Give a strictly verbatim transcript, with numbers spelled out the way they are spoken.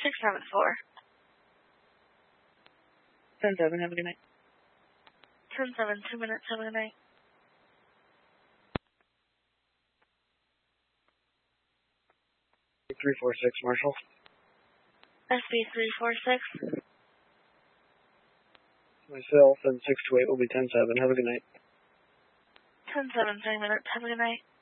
six seven four. ten seven, have a good night. ten seven, two minutes, have a good night. three four six, Marshall. S B three four six. Myself and six two eight will be ten seven, have a good night. ten seven, three minutes, have a good night.